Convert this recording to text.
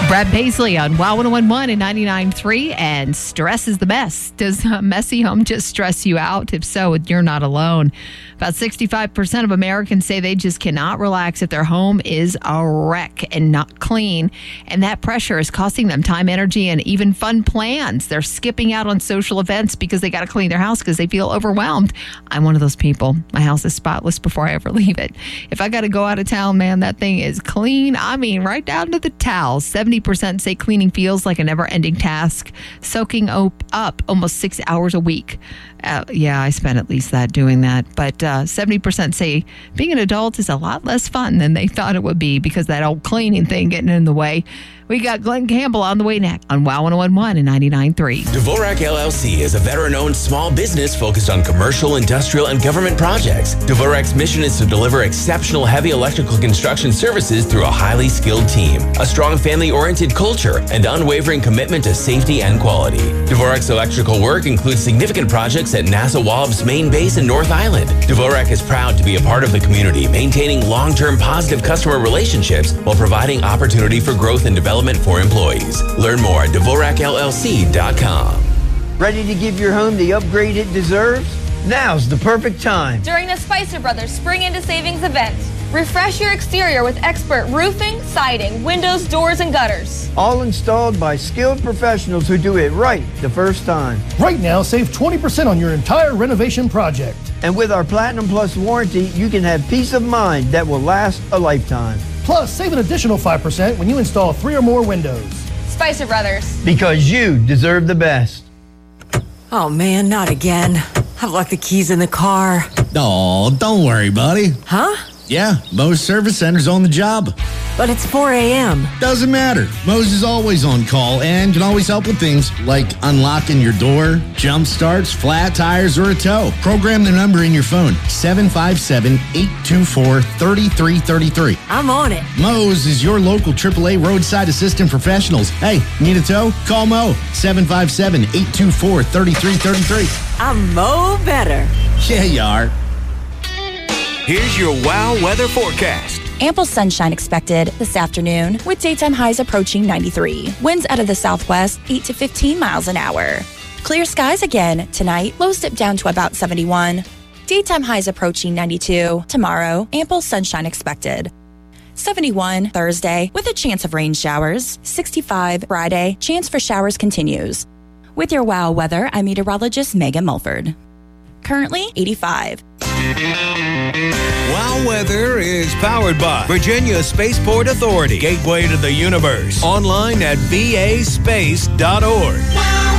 Brad Paisley on WOW 101.1 and 99.3, and stress is the best. Does a messy home just stress you out? If so, you're not alone. About 65% of Americans say they just cannot relax if their home is a wreck and not clean. And that pressure is costing them time, energy, and even fun plans. They're skipping out on social events because they got to clean their house because they feel overwhelmed. I'm one of those people. My house is spotless before I ever leave it. If I got to go out of town, man, that thing is clean. I mean, right down to the towels. 70% say cleaning feels like a never-ending task, soaking up almost 6 hours a week. Yeah, I spent at least that doing that. But 70% say being an adult is a lot less fun than they thought it would be because that old cleaning thing getting in the way. We got Glenn Campbell on the way next on WOW 101.1 and 99.3. Dvorak LLC is a veteran-owned small business focused on commercial, industrial, and government projects. Dvorak's mission is to deliver exceptional heavy electrical construction services through a highly skilled team, a strong family-oriented culture, and unwavering commitment to safety and quality. Dvorak's electrical work includes significant projects at NASA Wallops main base in North Island. Dvorak is proud to be a part of the community, maintaining long-term positive customer relationships while providing opportunity for growth and development for employees. Learn more at DvorakLLC.com. Ready to give your home the upgrade it deserves? Now's the perfect time. During the Spicer Brothers Spring Into Savings event, refresh your exterior with expert roofing, siding, windows, doors, and gutters. All installed by skilled professionals who do it right the first time. Right now, save 20% on your entire renovation project. And with our Platinum Plus warranty, you can have peace of mind that will last a lifetime. Plus, save an additional 5% when you install 3 or more windows. Spicer Brothers. Because you deserve the best. Oh man, not again. I've left the keys in the car. Oh, don't worry, buddy. Huh? Yeah, Moe's Service Center's on the job. But it's 4 a.m. Doesn't matter. Moe's is always on call and can always help with things like unlocking your door, jump starts, flat tires, or a tow. Program the number in your phone, 757-824-3333. I'm on it. Moe's is your local AAA roadside assistant professionals. Hey, need a tow? Call Moe, 757-824-3333. I'm Mo better. Yeah, you are. Here's your WOW weather forecast. Ample sunshine expected this afternoon with daytime highs approaching 93. Winds out of the southwest 8 to 15 miles an hour. Clear skies again tonight. Lows dip down to about 71. Daytime highs approaching 92. Tomorrow, ample sunshine expected. 71 Thursday with a chance of rain showers. 65 Friday, chance for showers continues. With your WOW weather, I'm meteorologist Megan Mulford. Currently 85. WOW Weather is powered by Virginia Spaceport Authority, gateway to the universe. Online at vaspace.org.